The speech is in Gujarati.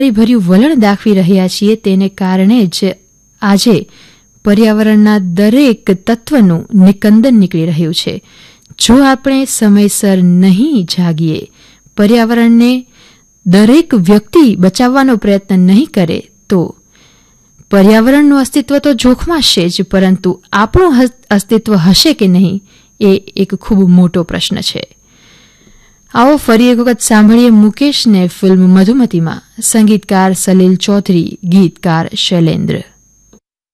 ભર્યું વલણ દાખવી રહ્યા છીએ તેને કારણે જ આજે પર્યાવરણના દરેક તત્વનું નિકંદન નીકળી રહ્યું છે. જો આપણે સમયસર નહીં જાગીએ, પર્યાવરણને દરેક વ્યક્તિ બચાવવાનો પ્રયત્ન નહીં કરે તો પર્યાવરણનું અસ્તિત્વ તો જોખમાશે જ, પરંતુ આપણું અસ્તિત્વ હશે કે નહીં એ એક ખૂબ મોટો પ્રશ્ન છે. આવો ફરી એક વખત સાંભળીએ મુકેશને ફિલ્મ મધુમતીમાં. સંગીતકાર સલીલ ચૌધરી, ગીતકાર શૈલેન્દ્ર.